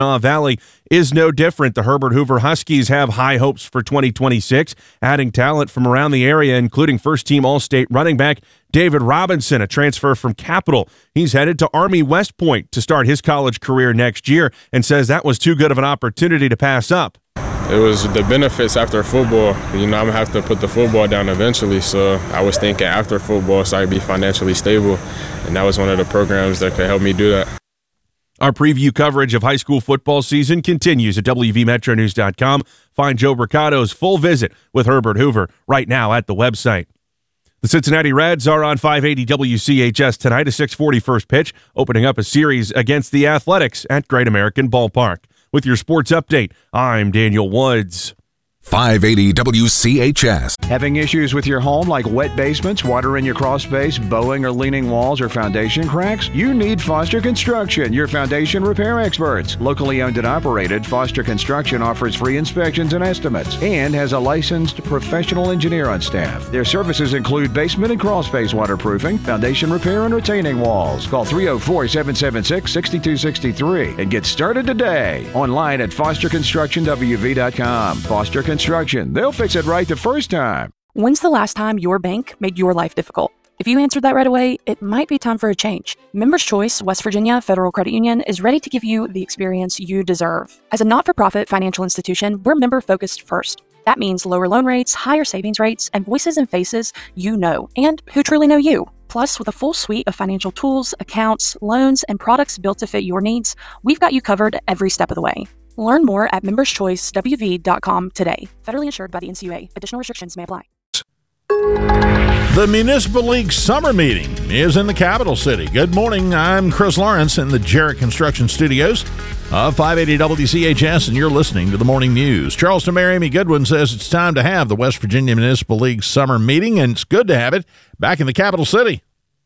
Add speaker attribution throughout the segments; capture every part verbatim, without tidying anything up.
Speaker 1: Valley is no different. The Herbert Hoover Huskies have high hopes for twenty twenty-six, adding talent from around the area, including first-team All-State running back David Robinson, a transfer from Capital. He's headed to Army West Point to start his college career next year and says that was too good of an opportunity to pass up.
Speaker 2: It was the benefits after football. You know, I'm going to have to put the football down eventually, so I was thinking after football so I could be financially stable, and that was one of the programs that could help me do that.
Speaker 1: Our preview coverage of high school football season continues at W V Metro News dot com. Find Joe Bricato's full visit with Herbert Hoover right now at the website. The Cincinnati Reds are on five eighty W C H S tonight, a six forty first pitch, opening up a series against the Athletics at Great American Ballpark. With your sports update, I'm Daniel Woods.
Speaker 3: five eighty W C H S.
Speaker 4: Having issues with your home like wet basements, water in your crawl space, bowing or leaning walls, or foundation cracks? You need Foster Construction, your foundation repair experts. Locally owned and operated, Foster Construction offers free inspections and estimates and has a licensed professional engineer on staff. Their services include basement and crawl space waterproofing, foundation repair, and retaining walls. Call three oh four, seven seven six, six two six three and get started today. Online at foster construction w v dot com. Foster Construction. They'll fix it right the first time.
Speaker 5: When's the last time your bank made your life difficult? If you answered that right away, it might be time for a change. Members Choice West Virginia Federal Credit Union is ready to give you the experience you deserve. As a not-for-profit financial institution, we're member-focused first. That means lower loan rates, higher savings rates, and voices and faces you know and who truly know you. Plus, with a full suite of financial tools, accounts, loans, and products built to fit your needs, we've got you covered every step of the way. Learn more at members choice w v dot com today. Federally insured by the N C U A. Additional restrictions may apply.
Speaker 6: The Municipal League Summer Meeting is in the capital city. Good morning. I'm Chris Lawrence in the Jarrett Construction Studios of five eighty W C H S, and you're listening to the Morning News. Charleston Mayor Amy Goodwin says it's time to have the West Virginia Municipal League Summer Meeting, and it's good to have it back in the capital city.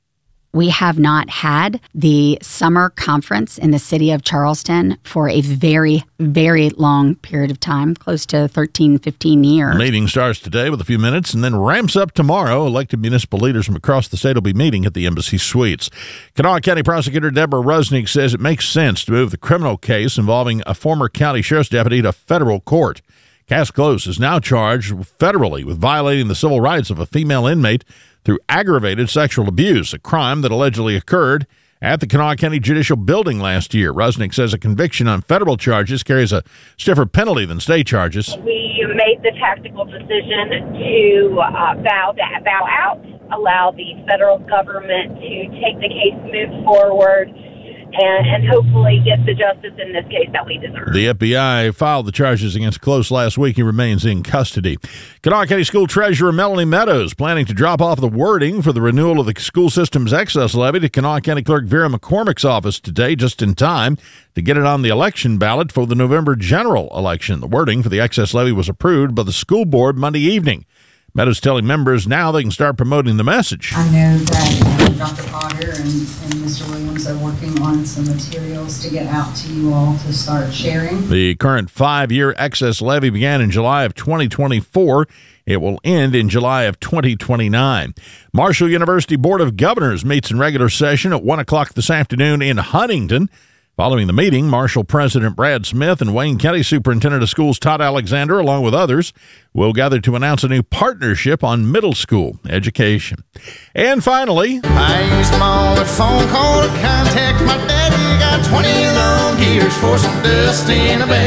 Speaker 7: We have not had the summer conference in the city of Charleston for a very, very long period of time, close to thirteen, fifteen years.
Speaker 6: The meeting starts today with a few minutes and then ramps up tomorrow. Elected municipal leaders from across the state will be meeting at the Embassy Suites. Kanawha County Prosecutor Deborah Rusnick says it makes sense to move the criminal case involving a former county sheriff's deputy to federal court. Cass Close is now charged federally with violating the civil rights of a female inmate through aggravated sexual abuse, a crime that allegedly occurred at the Kanawha County Judicial Building last year. Rusnick says a conviction on federal charges carries a stiffer penalty than state charges.
Speaker 8: We made the tactical decision to uh, bow, bow out, allow the federal government to take the case, move forward, And, and hopefully get the justice in this case that we deserve.
Speaker 6: The F B I filed the charges against Close last week. He remains in custody. Kanawha County School Treasurer Melanie Meadows planning to drop off the wording for the renewal of the school system's excess levy to Kanawha County Clerk Vera McCormick's office today, just in time to get it on the election ballot for the November general election. The wording for the excess levy was approved by the school board Monday evening. Meadows telling members now they can start promoting the message.
Speaker 9: I know that uh, Doctor Potter and, and Mister Williams are working on some materials to get out to you all to start sharing.
Speaker 6: The current five-year excess levy began in July of twenty twenty-four. It will end in July of twenty twenty-nine. Marshall University Board of Governors meets in regular session at one o'clock this afternoon in Huntington. Following the meeting, Marshall President Brad Smith and Wayne County Superintendent of Schools Todd Alexander, along with others, will gather to announce a new partnership on middle school education. And finally,
Speaker 10: I used my only phone call to contact my daddy. Got twenty long years for some dust in a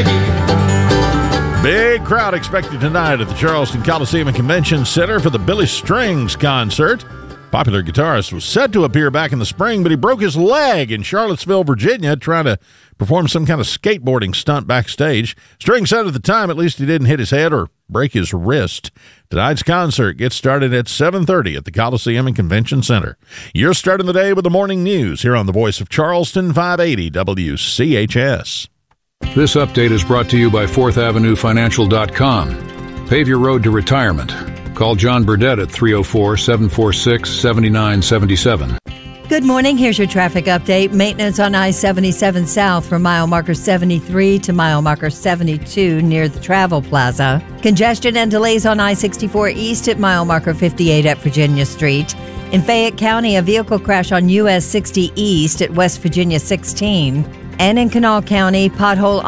Speaker 10: baggie.
Speaker 6: Big crowd expected tonight at the Charleston Coliseum and Convention Center for the Billy Strings concert. Popular guitarist was set to appear back in the spring, but he broke his leg in Charlottesville, Virginia, trying to perform some kind of skateboarding stunt backstage. Strings said at the time, at least he didn't hit his head or break his wrist. Tonight's concert gets started at seven thirty at the Coliseum and Convention Center. You're starting the day with the morning news here on the Voice of Charleston, five eighty W C H S.
Speaker 11: This update is brought to you by fourth avenue financial dot com. Pave your road to retirement. Call John Burdett at three oh four, seven four six, seven nine seven seven.
Speaker 12: Good morning. Here's your traffic update. Maintenance on I seventy-seven South from mile marker seventy-three to mile marker seventy-two near the Travel Plaza. Congestion and delays on I sixty-four East at mile marker fifty-eight at Virginia Street. In Fayette County, a vehicle crash on U S sixty East at West Virginia sixteen. and in Kanawha County, pothole